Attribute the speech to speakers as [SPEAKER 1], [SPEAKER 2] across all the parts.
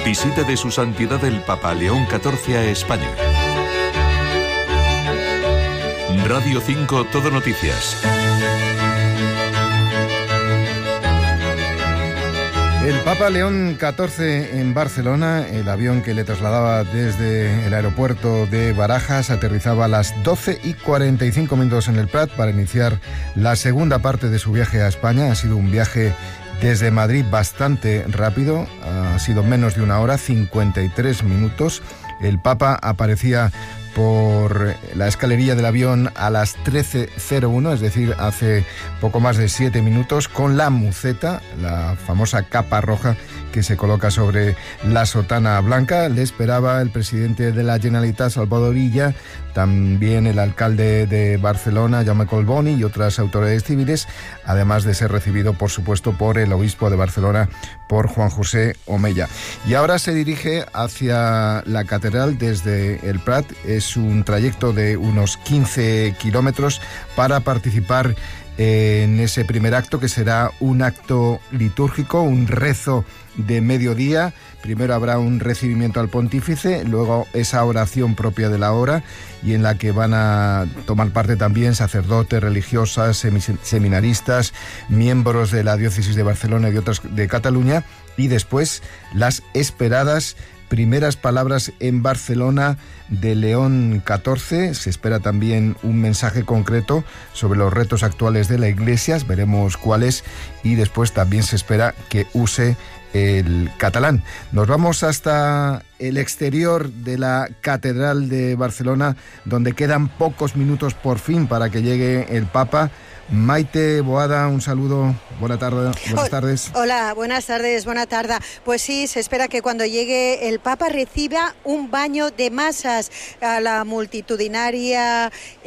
[SPEAKER 1] Visita de Su Santidad el Papa León XIV a España. Radio 5 Todo Noticias.
[SPEAKER 2] El Papa León XIV en Barcelona, el avión que le trasladaba desde el aeropuerto de Barajas, aterrizaba a las 12:45 en el Prat para iniciar la segunda parte de su viaje a España. Ha sido un viaje desde Madrid bastante rápido, ha sido menos de una hora, 53 minutos. El Papa aparecía por la escalerilla del avión a las 13:01, es decir, hace poco más de 7 minutos, con la muceta, la famosa capa roja que se coloca sobre la sotana blanca. Le esperaba el presidente de la Generalitat, Salvador Illa, también el alcalde de Barcelona, Jaume Collboni, y otras autoridades civiles, además de ser recibido, por supuesto, por el obispo de Barcelona, por Juan José Omella. Y ahora se dirige hacia la catedral desde el Prat. Es un trayecto de unos 15 kilómetros para participar en ese primer acto, que será un acto litúrgico, un rezo de mediodía. Primero habrá un recibimiento al pontífice, luego esa oración propia de la hora, y en la que van a tomar parte también sacerdotes, religiosas, seminaristas, miembros de la diócesis de Barcelona y de otras de Cataluña, y después las esperadas primeras palabras en Barcelona de León XIV. Se espera también un mensaje concreto sobre los retos actuales de la Iglesia, veremos cuáles, y después también se espera que use el catalán. Nos vamos hasta el exterior de la Catedral de Barcelona, donde quedan pocos minutos por fin para que llegue el Papa. Maite Boada, un saludo, buenas tardes.
[SPEAKER 3] Hola, buenas tardes, buena tarde. Pues sí, se espera que cuando llegue el Papa reciba un baño de masas a la multitudinaria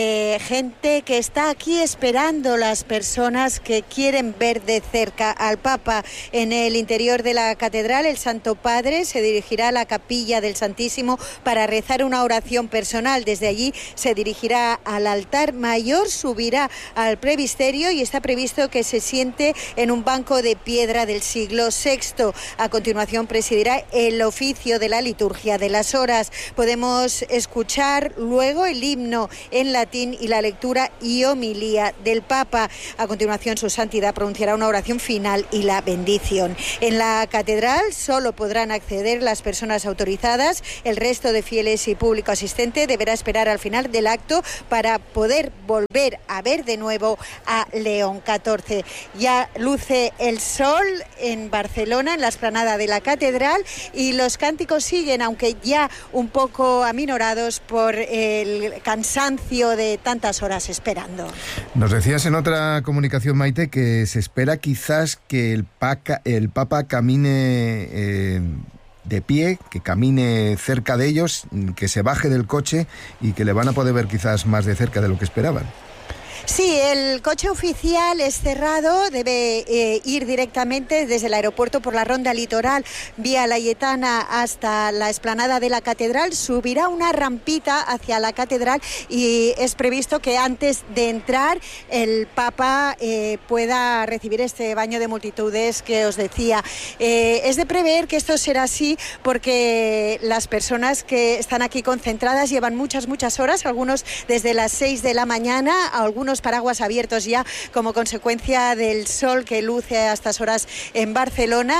[SPEAKER 3] gente que está aquí esperando, las personas que quieren ver de cerca al Papa. En el interior de la catedral, el Santo Padre se dirigirá a la capilla del Santísimo para rezar una oración personal. Desde allí se dirigirá al altar mayor, subirá al presbiterio y está previsto que se siente en un banco de piedra del siglo VI. A continuación presidirá el oficio de la liturgia de las horas. Podemos escuchar luego el himno en latín y la lectura y homilía del Papa. A continuación, su santidad pronunciará una oración final y la bendición. En la catedral solo podrán acceder las personas autorizadas. El resto de fieles y público asistente deberá esperar al final del acto para poder volver a ver de nuevo a León XIV. Ya luce el sol en Barcelona, en la explanada de la catedral, y los cánticos siguen, aunque ya un poco aminorados por el cansancio de tantas horas esperando.
[SPEAKER 2] Nos decías en otra comunicación, Maite, que se espera quizás que el Papa camine de pie, que camine cerca de ellos, que se baje del coche y que le van a poder ver quizás más de cerca de lo que esperaban.
[SPEAKER 3] Sí, el coche oficial es cerrado, debe ir directamente desde el aeropuerto por la ronda litoral vía Layetana hasta la explanada de la catedral, subirá una rampita hacia la catedral y es previsto que antes de entrar el Papa pueda recibir este baño de multitudes que os decía. Es de prever que esto será así porque las personas que están aquí concentradas llevan muchas horas, algunos desde las 6 de la mañana, algunos paraguas abiertos ya como consecuencia del sol que luce a estas horas en Barcelona,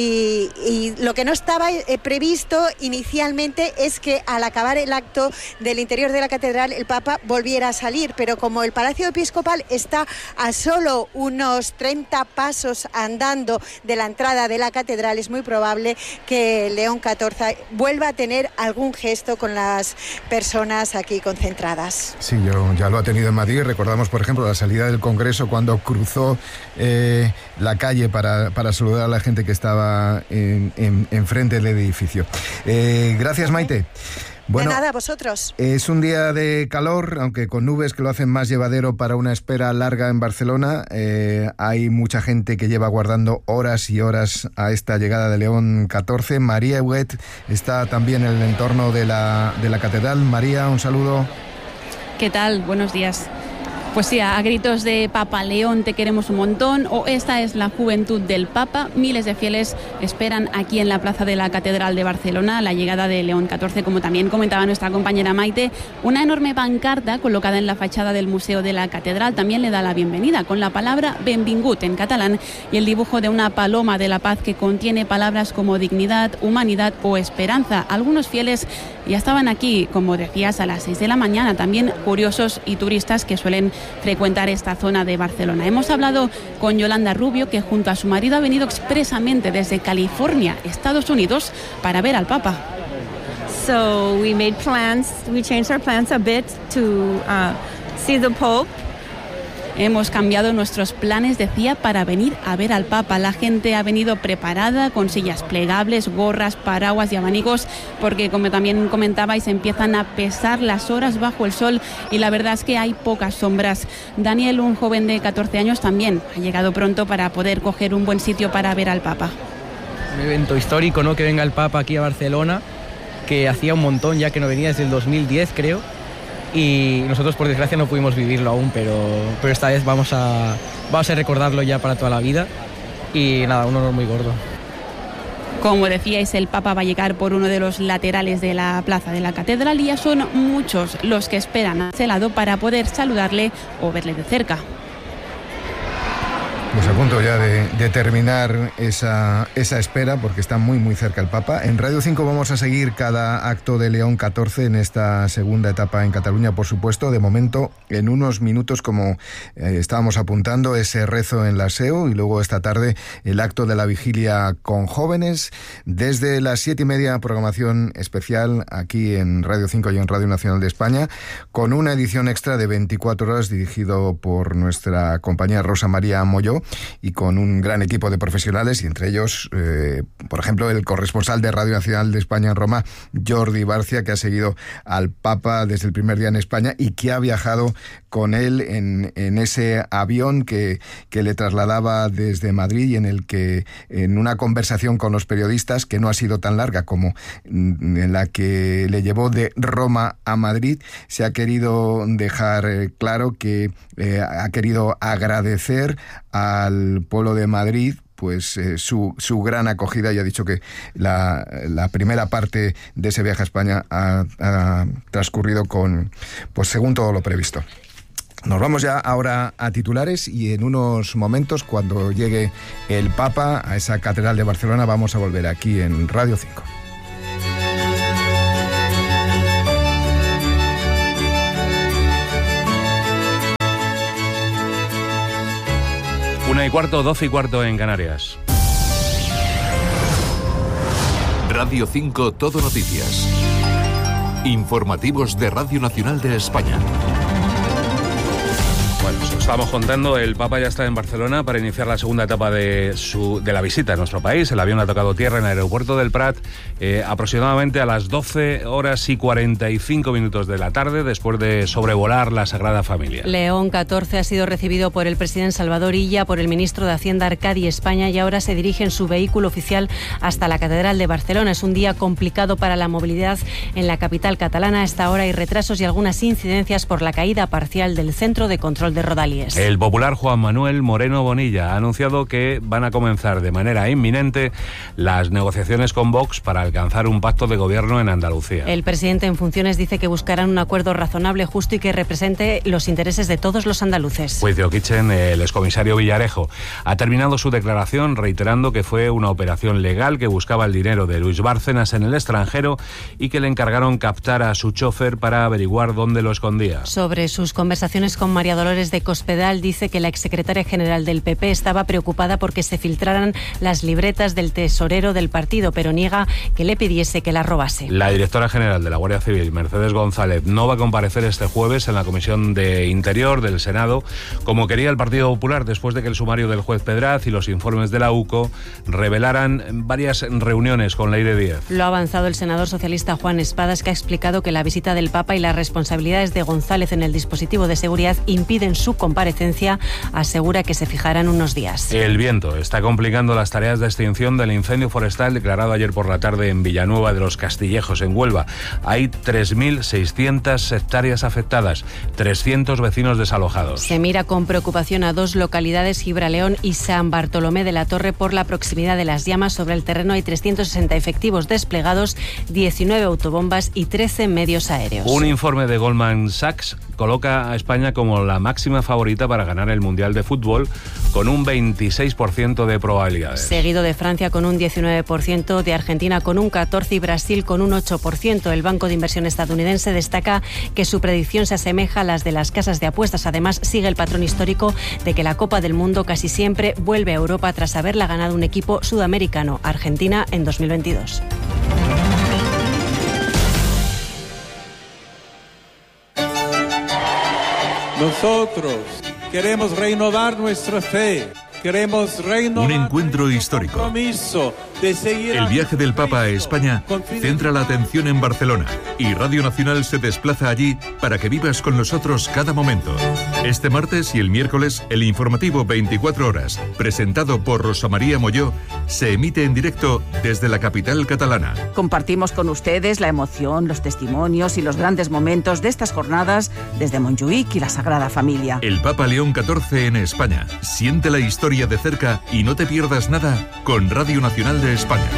[SPEAKER 3] y lo que no estaba previsto inicialmente es que al acabar el acto del interior de la catedral el Papa volviera a salir, pero como el Palacio Episcopal está a solo unos 30 pasos andando de la entrada de la catedral, es muy probable que León XIV vuelva a tener algún gesto con las personas aquí concentradas.
[SPEAKER 2] Sí, ya lo ha tenido en Madrid. Recordamos, por ejemplo, la salida del Congreso cuando cruzó la calle para saludar a la gente que estaba enfrente del edificio. Gracias, Maite. Bueno,
[SPEAKER 3] de nada, vosotros.
[SPEAKER 2] Es un día de calor, aunque con nubes que lo hacen más llevadero para una espera larga en Barcelona. Hay mucha gente que lleva aguardando horas y horas a esta llegada de León XIV. María Huguet está también en el entorno de la catedral. María, un saludo.
[SPEAKER 4] ¿Qué tal? Buenos días. Pues sí, a gritos de Papa León, te queremos un montón, o esta es la juventud del Papa. Miles de fieles esperan aquí en la plaza de la Catedral de Barcelona la llegada de León XIV, como también comentaba nuestra compañera Maite. Una enorme pancarta colocada en la fachada del Museo de la Catedral también le da la bienvenida, con la palabra benvingut en catalán y el dibujo de una paloma de la paz que contiene palabras como dignidad, humanidad o esperanza. Algunos fieles ya estaban aquí, como decías, a las 6 de la mañana, también curiosos y turistas que suelen frecuentar esta zona de Barcelona. Hemos hablado con Yolanda Rubio, que junto a su marido ha venido expresamente desde California, Estados Unidos, para ver al Papa.
[SPEAKER 5] So we changed our plans a bit to see the Pope.
[SPEAKER 4] Hemos cambiado nuestros planes, decía, para venir a ver al Papa. La gente ha venido preparada con sillas plegables, gorras, paraguas y abanicos, porque, como también comentabais, empiezan a pesar las horas bajo el sol y la verdad es que hay pocas sombras. Daniel, un joven de 14 años, también ha llegado pronto para poder coger un buen sitio para ver al Papa.
[SPEAKER 6] Un evento histórico, ¿no?, que venga el Papa aquí a Barcelona, que hacía un montón ya que no venía desde el 2010, creo. Y nosotros, por desgracia, no pudimos vivirlo aún, pero esta vez vamos a recordarlo ya para toda la vida. Y nada, un honor muy gordo.
[SPEAKER 4] Como decíais, el Papa va a llegar por uno de los laterales de la plaza de la Catedral y ya son muchos los que esperan a ese lado para poder saludarle o verle de cerca.
[SPEAKER 2] Pues a punto ya de terminar esa espera, porque está muy muy cerca el Papa. En Radio 5 vamos a seguir cada acto de León XIV en esta segunda etapa en Cataluña, por supuesto. De momento, en unos minutos, como estábamos apuntando, ese rezo en la SEO y luego esta tarde el acto de la vigilia con jóvenes. Desde las 7:30, programación especial aquí en Radio 5 y en Radio Nacional de España, con una edición extra de 24 horas dirigido por nuestra compañera Rosa María Molló, y con un gran equipo de profesionales, y entre ellos, por ejemplo, el corresponsal de Radio Nacional de España en Roma, Jordi Barcia, que ha seguido al Papa desde el primer día en España y que ha viajado con él en ese avión que le trasladaba desde Madrid, y en el que, en una conversación con los periodistas, que no ha sido tan larga como en la que le llevó de Roma a Madrid, se ha querido dejar claro que ha querido agradecer al pueblo de Madrid pues su gran acogida, y ha dicho que la primera parte de ese viaje a España ha transcurrido pues según todo lo previsto. Nos vamos ya ahora a titulares, y en unos momentos, cuando llegue el Papa a esa Catedral de Barcelona, vamos a volver aquí en Radio 5.
[SPEAKER 7] Una y cuarto, 12 y cuarto en Canarias.
[SPEAKER 1] Radio 5 Todo Noticias. Informativos de Radio Nacional de España.
[SPEAKER 7] Bueno, os estamos contando, el Papa ya está en Barcelona para iniciar la segunda etapa de la visita a nuestro país. El avión ha tocado tierra en el aeropuerto del Prat aproximadamente a las 12 horas y 45 minutos de la tarde, después de sobrevolar la Sagrada Familia.
[SPEAKER 8] León XIV ha sido recibido por el presidente Salvador Illa, por el ministro de Hacienda Arcadi España, y ahora se dirige en su vehículo oficial hasta la Catedral de Barcelona. Es un día complicado para la movilidad en la capital catalana. A esta hora hay retrasos y algunas incidencias por la caída parcial del Centro de Control de Rodalies.
[SPEAKER 7] El popular Juan Manuel Moreno Bonilla ha anunciado que van a comenzar de manera inminente las negociaciones con Vox para alcanzar un pacto de gobierno en Andalucía.
[SPEAKER 8] El presidente en funciones dice que buscarán un acuerdo razonable, justo y que represente los intereses de todos los andaluces.
[SPEAKER 7] Juicio Kitchen, el excomisario Villarejo, ha terminado su declaración reiterando que fue una operación legal que buscaba el dinero de Luis Bárcenas en el extranjero y que le encargaron captar a su chofer para averiguar dónde lo escondía.
[SPEAKER 8] Sobre sus conversaciones con María Dolores de Cospedal, dice que la exsecretaria general del PP estaba preocupada porque se filtraran las libretas del tesorero del partido, pero niega que le pidiese que las robase.
[SPEAKER 7] La directora general de la Guardia Civil, Mercedes González, no va a comparecer este jueves en la Comisión de Interior del Senado, como quería el Partido Popular, después de que el sumario del juez Pedraz y los informes de la UCO revelaran varias reuniones con Leire Díaz.
[SPEAKER 8] Lo ha avanzado el senador socialista Juan Espadas, que ha explicado que la visita del Papa y las responsabilidades de González en el dispositivo de seguridad impiden en su comparecencia asegura que se fijará en unos días.
[SPEAKER 7] El viento está complicando las tareas de extinción del incendio forestal declarado ayer por la tarde en Villanueva de los Castillejos, en Huelva. Hay 3.600 hectáreas afectadas, 300 vecinos desalojados.
[SPEAKER 8] Se mira con preocupación a 2 localidades, Gibraleón y San Bartolomé de la Torre, por la proximidad de las llamas. Sobre el terreno hay 360 efectivos desplegados, 19 autobombas y 13 medios aéreos.
[SPEAKER 7] Un informe de Goldman Sachs coloca a España como la máxima favorita para ganar el Mundial de Fútbol, con un 26% de probabilidades.
[SPEAKER 8] Seguido de Francia con un 19%, de Argentina con un 14% y Brasil con un 8%. El Banco de Inversión estadounidense destaca que su predicción se asemeja a las de las casas de apuestas. Además, sigue el patrón histórico de que la Copa del Mundo casi siempre vuelve a Europa tras haberla ganado un equipo sudamericano, Argentina, en 2022.
[SPEAKER 9] Nosotros queremos renovar nuestra fe. Queremos renovar
[SPEAKER 1] un encuentro histórico.
[SPEAKER 9] Compromiso de seguir.
[SPEAKER 1] El viaje del Papa a España centra la atención en Barcelona y Radio Nacional se desplaza allí para que vivas con nosotros cada momento. Este martes y el miércoles, el informativo 24 horas, presentado por Rosa María Molló, se emite en directo desde la capital catalana.
[SPEAKER 10] Compartimos con ustedes la emoción, los testimonios y los grandes momentos de estas jornadas desde Montjuïc y la Sagrada Familia.
[SPEAKER 1] El Papa León XIV en España. Siente la historia de cerca y no te pierdas nada con Radio Nacional de España.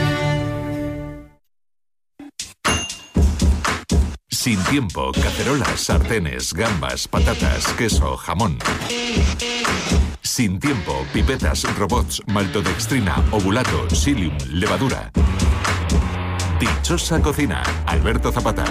[SPEAKER 1] Sin tiempo, cacerolas, sartenes, gambas, patatas, queso, jamón. Sin tiempo, pipetas, robots, maltodextrina, ovulato, psyllium, levadura. Dichosa cocina, Alberto Zapata.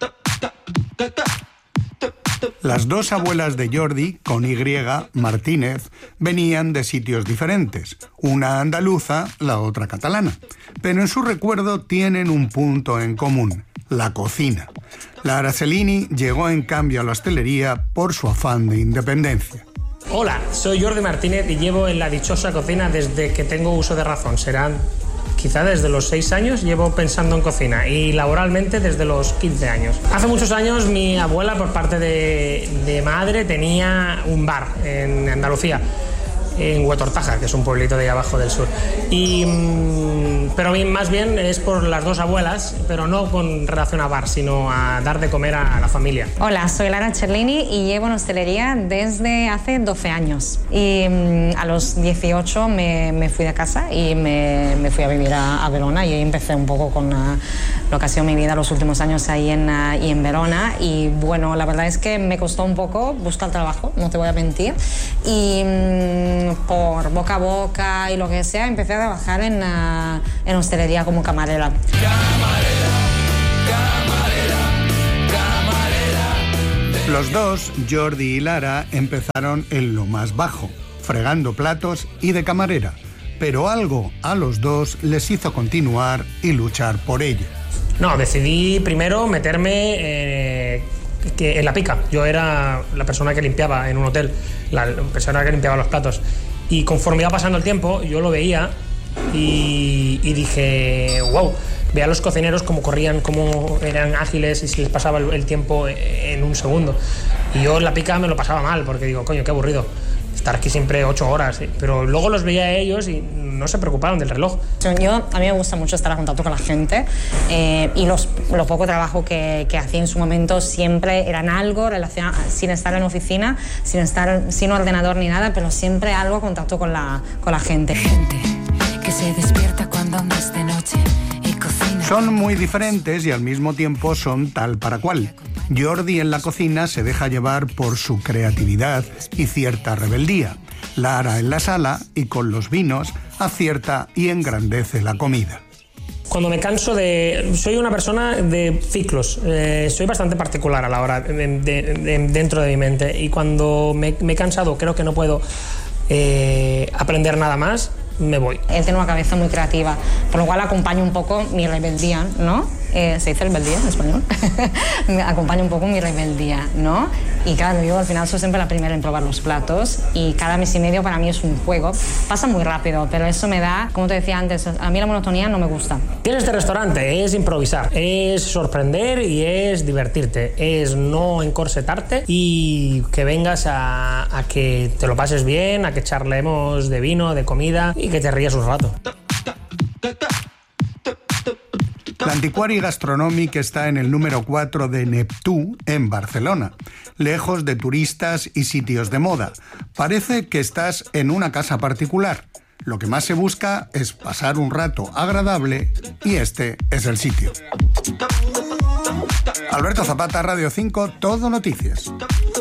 [SPEAKER 11] Las 2 abuelas de Jordi, con Y, Martínez, venían de sitios diferentes, una andaluza, la otra catalana, pero en su recuerdo tienen un punto en común, la cocina. La Aracellini llegó en cambio a la hostelería por su afán de independencia.
[SPEAKER 12] Hola, soy Jordi Martínez y llevo en la dichosa cocina desde que tengo uso de razón. Serán quizá desde los 6 años llevo pensando en cocina y laboralmente desde los 15 años. Hace muchos años mi abuela, por parte de madre, tenía un bar en Andalucía, en Huetortaja, que es un pueblito de ahí abajo del sur. Pero más bien es por las 2 abuelas, pero no con relación a bar, sino a dar de comer a la familia.
[SPEAKER 13] Hola, soy Lara Cerlini y llevo en hostelería desde hace 12 años. Y a los 18 me fui de casa y me fui a vivir a Verona y ahí empecé un poco con lo que ha sido mi vida los últimos años ahí en Verona. Y bueno, la verdad es que me costó un poco buscar trabajo, no te voy a mentir. Y por boca a boca y lo que sea, empecé a trabajar en hostelería como camarera.
[SPEAKER 11] Los dos, Jordi y Lara, empezaron en lo más bajo, fregando platos y de camarera, pero algo a los dos les hizo continuar y luchar por ello.
[SPEAKER 12] No, decidí primero meterme en la pica. Yo era la persona que limpiaba en un hotel, la persona que limpiaba los platos. Y conforme iba pasando el tiempo, yo lo veía y dije, wow, veía a los cocineros cómo corrían, cómo eran ágiles y se les pasaba el tiempo en un segundo. Y yo en la pica me lo pasaba mal, porque digo, coño, qué aburrido estar aquí siempre 8 horas. Pero luego los veía a ellos y no se preocupaban del reloj.
[SPEAKER 13] A mí me gusta mucho estar en contacto con la gente y lo poco trabajo que hacía en su momento siempre eran algo relacionado, sin estar en oficina, sin ordenador ni nada, pero siempre algo contacto con la gente.
[SPEAKER 14] Gente que se despierta cuando andas de noche y cocina.
[SPEAKER 11] Son muy diferentes y al mismo tiempo son tal para cual. Jordi en la cocina se deja llevar por su creatividad y cierta rebeldía. Lara en la sala y con los vinos acierta y engrandece la comida.
[SPEAKER 12] Cuando me canso soy una persona de ciclos, soy bastante particular a la hora dentro de mi mente, y cuando me he cansado, creo que no puedo aprender nada más, me voy.
[SPEAKER 13] Él tiene una cabeza muy creativa, por lo cual acompaño un poco mi rebeldía, ¿no? se dice rebeldía en español, me acompaña un poco mi rebeldía, ¿no? Y claro, yo al final soy siempre la primera en probar los platos y cada mes y medio para mí es un juego. Pasa muy rápido, pero eso me da, como te decía antes, a mí la monotonía no me gusta.
[SPEAKER 12] En este restaurante es improvisar, es sorprender y es divertirte, es no encorsetarte y que vengas a que te lo pases bien, a que charlemos de vino, de comida y que te rías un rato.
[SPEAKER 11] L'Antiquari Gastronòmic está en el número 4 de Neptú, en Barcelona, lejos de turistas y sitios de moda. Parece que estás en una casa particular. Lo que más se busca es pasar un rato agradable y este es el sitio. Alberto Zapata, Radio 5, Todo Noticias.